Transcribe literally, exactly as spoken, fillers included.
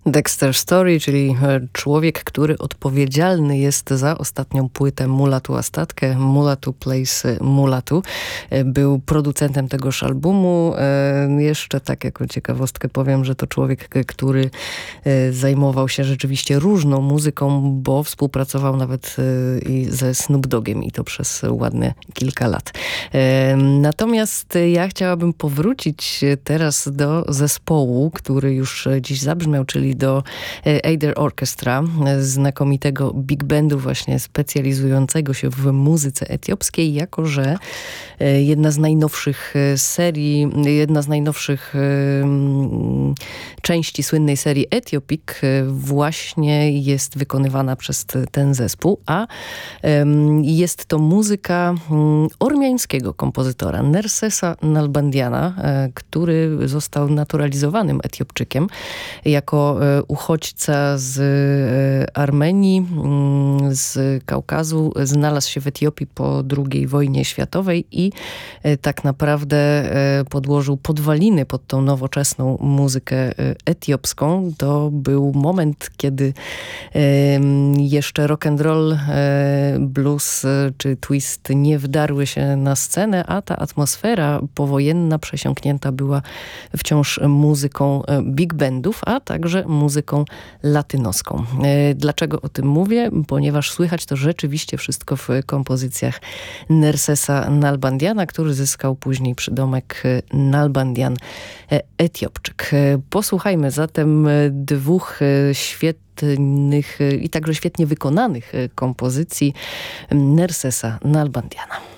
Dexter Story, czyli człowiek, który odpowiedzialny jest za ostatnią płytę Mulatu Astatkę, Mulatu Plays Mulatu. Był producentem tegoż albumu. Jeszcze tak jako ciekawostkę powiem, że to człowiek, który zajmował się rzeczywiście różną muzyką, bo współpracował nawet i ze Snoop Doggiem i to przez ładne kilka lat. Natomiast ja chciałabym powrócić teraz do zespołu, który już dziś zabrzmiał, czyli do Eider Orchestra, znakomitego big bandu właśnie specjalizującego się w muzyce etiopskiej, jako że jedna z najnowszych serii, jedna z najnowszych części słynnej serii Ethiopic właśnie jest wykonywana przez ten zespół, a jest to muzyka ormiańskiego kompozytora Nersesa Nalbandiana, który został naturalizowanym Etiopczykiem jako uchodźca z Armenii, z Kaukazu, znalazł się w Etiopii po drugiej wojnie światowej i tak naprawdę podłożył podwaliny pod tą nowoczesną muzykę etiopską. To był moment, kiedy jeszcze rock and roll, blues czy twist nie wdarły się na scenę, a ta atmosfera powojenna przesiąknięta była wciąż muzyką big bandów, a także muzyką latynoską. Dlaczego o tym mówię? Ponieważ słychać to rzeczywiście wszystko w kompozycjach Nersesa Nalbandiana, który zyskał później przydomek Nalbandian Etiopczyk. Posłuchajmy zatem dwóch świetnych i także świetnie wykonanych kompozycji Nersesa Nalbandiana.